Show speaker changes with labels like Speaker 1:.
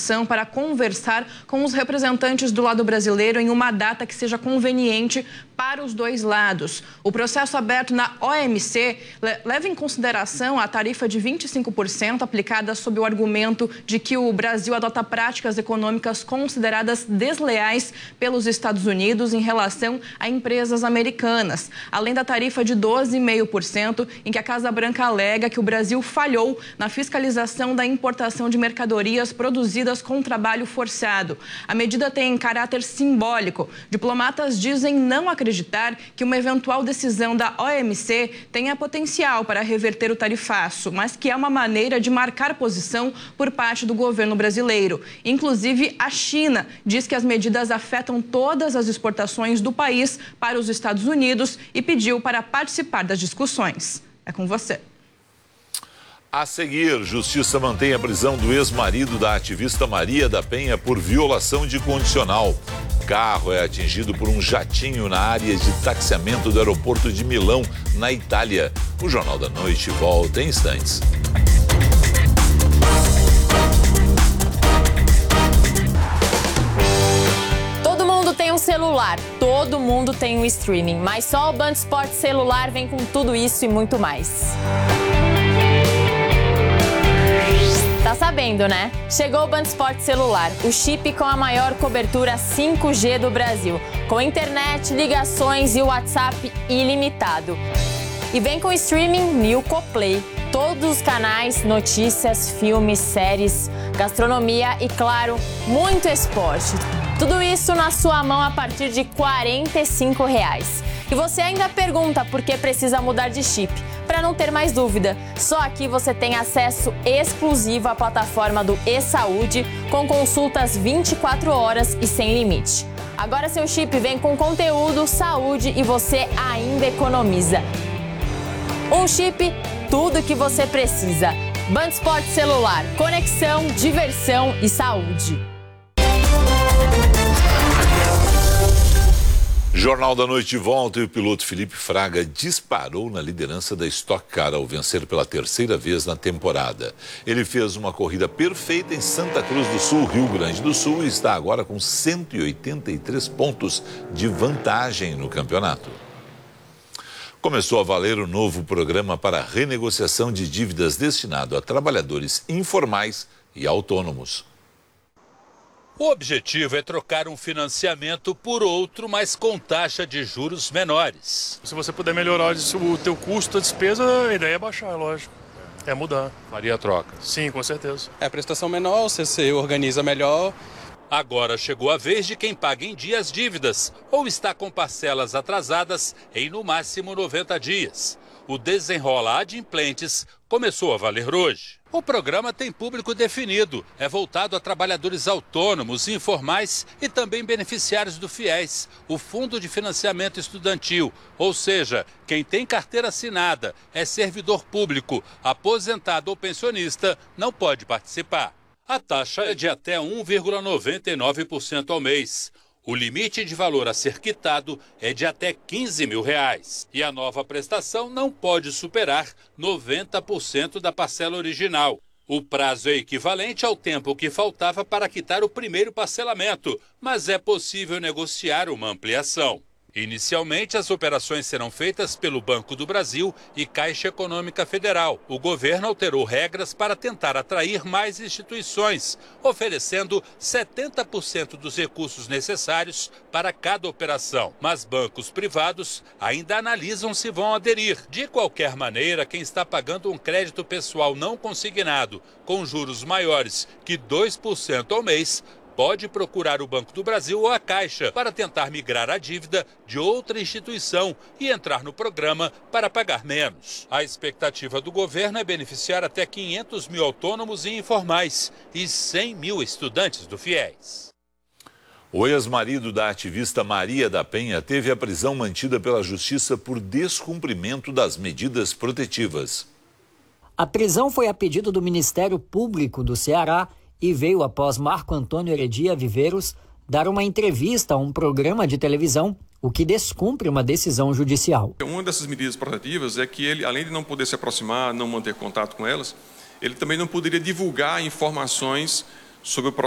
Speaker 1: mediação para conversar com os representantes do lado brasileiro em uma data que seja conveniente para os dois lados. O processo aberto na OMC leva em consideração a tarifa de 25% aplicada sob o argumento de que o Brasil adota práticas econômicas consideradas desleais pelos Estados Unidos em relação a empresas americanas, além da tarifa de 12,5%, em que a Casa Branca alega que o Brasil falhou na fiscalização da importação de mercadorias produzidas com trabalho forçado. A medida tem caráter simbólico. Diplomatas dizem não acreditar que uma eventual decisão da OMC tenha potencial para reverter o tarifaço, mas que é uma maneira de marcar posição por parte do governo brasileiro. Inclusive, a China diz que as medidas afetam todas as exportações do país para os Estados Unidos e pediu para participar das discussões. É com você.
Speaker 2: A seguir, Justiça mantém a prisão do ex-marido da ativista Maria da Penha por violação de condicional. Carro é atingido por um jatinho na área de taxiamento do aeroporto de Milão, na Itália. O Jornal da Noite volta em instantes.
Speaker 3: Todo mundo tem um celular, todo mundo tem um streaming, mas só o Band Esportes Celular vem com tudo isso e muito mais. Tá sabendo, né? Chegou o Band Esportes Celular, o chip com a maior cobertura 5G do Brasil, com internet, ligações e WhatsApp ilimitado. E vem com streaming Nilco Play, todos os canais, notícias, filmes, séries, gastronomia e, claro, muito esporte. Tudo isso na sua mão a partir de R$ 45. E você ainda pergunta por que precisa mudar de chip. Para não ter mais dúvida, só aqui você tem acesso exclusivo à plataforma do eSaúde, com consultas 24 horas e sem limite. Agora seu chip vem com conteúdo, saúde e você ainda economiza. Um chip, tudo que você precisa. Band Esportes Celular, conexão, diversão e saúde.
Speaker 2: Jornal da Noite volta e o piloto Felipe Fraga disparou na liderança da Stock Car ao vencer pela terceira vez na temporada. Ele fez uma corrida perfeita em Santa Cruz do Sul, Rio Grande do Sul, e está agora com 183 pontos de vantagem no campeonato. Começou a valer o novo programa para renegociação de dívidas destinado a trabalhadores informais e autônomos.
Speaker 4: O objetivo é trocar um financiamento por outro, mas com taxa de juros menores.
Speaker 5: Se você puder melhorar o teu custo, a despesa, a ideia é baixar, lógico. É mudar.
Speaker 4: Faria a troca?
Speaker 5: Sim, com certeza.
Speaker 6: É a prestação menor, você se organiza melhor.
Speaker 4: Agora chegou a vez de quem paga em dia as dívidas ou está com parcelas atrasadas em no máximo 90 dias. O Desenrola Adimplentes começou a valer hoje. O programa tem público definido, é voltado a trabalhadores autônomos, informais e também beneficiários do FIES, o Fundo de Financiamento Estudantil, ou seja, quem tem carteira assinada, é servidor público, aposentado ou pensionista, não pode participar. A taxa é de até 1,99% ao mês. O limite de valor a ser quitado é de até R$15 mil. E a nova prestação não pode superar 90% da parcela original. O prazo é equivalente ao tempo que faltava para quitar o primeiro parcelamento, mas é possível negociar uma ampliação. Inicialmente, as operações serão feitas pelo Banco do Brasil e Caixa Econômica Federal. O governo alterou regras para tentar atrair mais instituições, oferecendo 70% dos recursos necessários para cada operação. Mas bancos privados ainda analisam se vão aderir. De qualquer maneira, quem está pagando um crédito pessoal não consignado com juros maiores que 2% ao mês pode procurar o Banco do Brasil ou a Caixa para tentar migrar a dívida de outra instituição e entrar no programa para pagar menos. A expectativa do governo é beneficiar até 500 mil autônomos e informais e 100 mil estudantes do FIES.
Speaker 2: O ex-marido da ativista Maria da Penha teve a prisão mantida pela Justiça por descumprimento das medidas protetivas.
Speaker 7: A prisão foi a pedido do Ministério Público do Ceará e veio após Marco Antônio Heredia Viveiros dar uma entrevista a um programa de televisão, o que descumpre uma decisão judicial.
Speaker 8: Uma dessas medidas protetivas é que ele, além de não poder se aproximar, não manter contato com elas, ele também não poderia divulgar informações sobre o